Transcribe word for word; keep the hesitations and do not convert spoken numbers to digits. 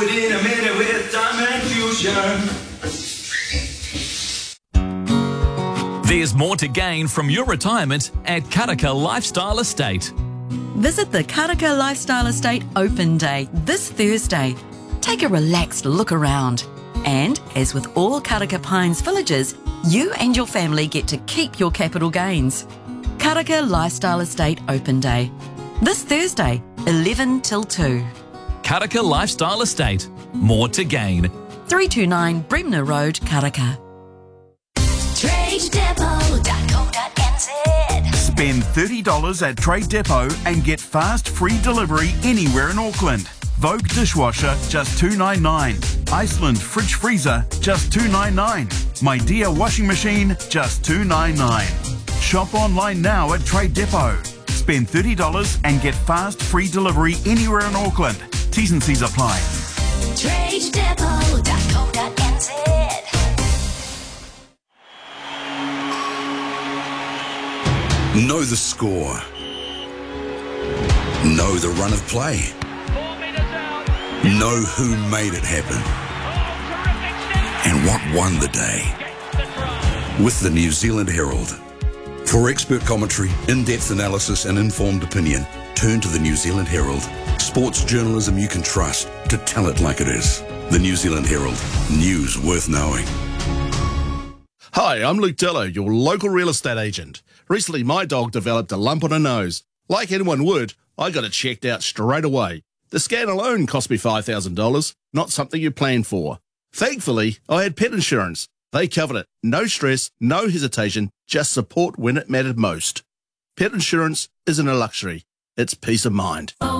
it in a minute with Diamond Fusion. There's more to gain from your retirement at Karaka Lifestyle Estate. Visit the Karaka Lifestyle Estate Open Day this Thursday. Take a relaxed look around. And, as with all Karaka Pines villages, you and your family get to keep your capital gains. Karaka Lifestyle Estate Open Day. This Thursday, eleven till two. Karaka Lifestyle Estate. More to gain. three two nine Bremner Road, Karaka. trade depot dot co dot n z. Spend thirty dollars at Trade Depot and get fast free delivery anywhere in Auckland. Vogue dishwasher, just two dollars ninety-nine. Iceland fridge freezer, just two dollars ninety-nine. My Dear washing machine, just two dollars ninety-nine. Shop online now at Trade Depot. Spend thirty dollars and get fast free delivery anywhere in Auckland. T's and C's apply. trade depot dot co dot n z. Know the score. Know the run of play. Know who made it happen. And what won the day. With the New Zealand Herald. For expert commentary, in-depth analysis and informed opinion, turn to the New Zealand Herald. Sports journalism you can trust to tell it like it is. The New Zealand Herald. News worth knowing. Hi, I'm Luke Dillo, your local real estate agent. Recently, my dog developed a lump on her nose. Like anyone would, I got it checked out straight away. The scan alone cost me five thousand dollars, not something you planned for. Thankfully, I had pet insurance. They covered it. No stress, no hesitation, just support when it mattered most. Pet insurance isn't a luxury, it's peace of mind.